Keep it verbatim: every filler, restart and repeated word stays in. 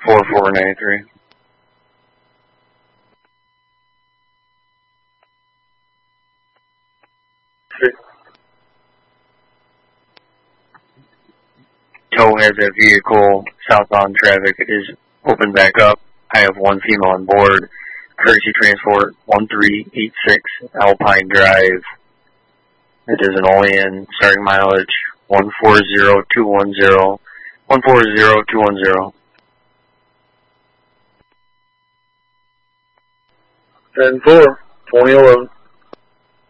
four four nine three. Tow has a vehicle southbound traffic is open back up. I have one female on board. Courtesy transport one three eight six Alpine Drive. It is an all-in starting mileage one four zero two one zero. one four zero two one zero. ten four, twenty eleven.